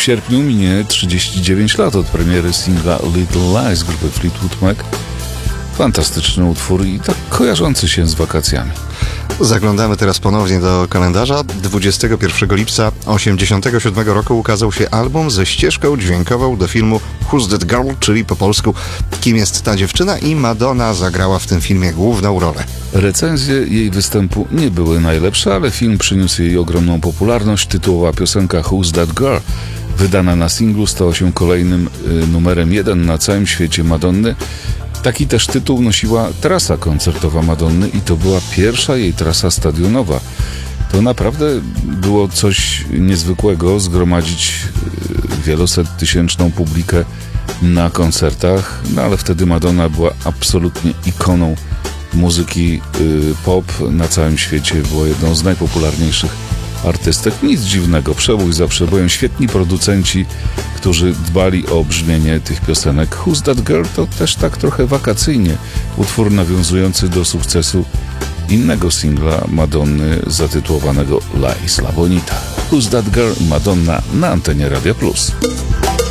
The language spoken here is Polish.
W sierpniu minie 39 lat od premiery singla Little Lies grupy Fleetwood Mac. Fantastyczny utwór i tak kojarzący się z wakacjami. Zaglądamy teraz ponownie do kalendarza. 21 lipca 1987 roku ukazał się album ze ścieżką dźwiękową do filmu Who's That Girl, czyli po polsku Kim jest ta dziewczyna, i Madonna zagrała w tym filmie główną rolę. Recenzje jej występu nie były najlepsze, ale film przyniósł jej ogromną popularność. Tytułowa piosenka Who's That Girl, wydana na singlu, stała się kolejnym numerem 1 na całym świecie Madonny. Taki też tytuł nosiła trasa koncertowa Madonny i to była pierwsza jej trasa stadionowa. To naprawdę było coś niezwykłego zgromadzić wielosettysięczną publikę na koncertach, no ale wtedy Madonna była absolutnie ikoną muzyki pop na całym świecie, była jedną z najpopularniejszych artystek. Nic dziwnego, przebój za przebojem, świetni producenci, którzy dbali o brzmienie tych piosenek. Who's That Girl to też tak trochę wakacyjnie utwór nawiązujący do sukcesu innego singla Madonny zatytułowanego La Isla Bonita. Who's That Girl, Madonna na antenie Radia Plus.